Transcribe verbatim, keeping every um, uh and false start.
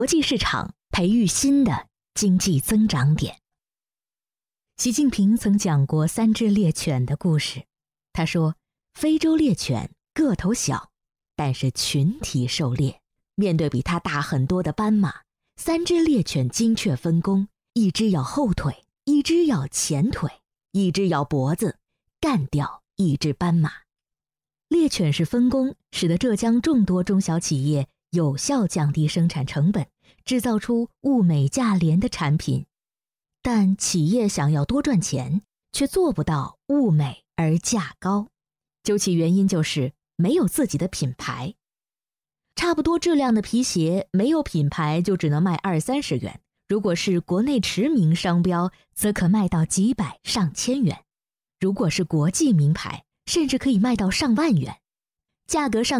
国际市场培育新的经济增长点。习近平曾讲过三只猎犬的故事。他说，非洲猎犬个头小，但是群体狩猎，面对比它大很多的斑马，三只猎犬精确分工，一只咬后腿，一只咬前腿，一只咬脖子，干掉一只斑马。猎犬式分工使得浙江众多中小企业有效降低生产成本，制造出物美价廉的产品。但企业想要多赚钱，却做不到物美而价高。究其原因就是没有自己的品牌。差不多质量的皮鞋没有品牌就只能卖二三十元，如果是国内驰名商标，则可卖到几百上千元。如果是国际名牌，甚至可以卖到上万元。价格上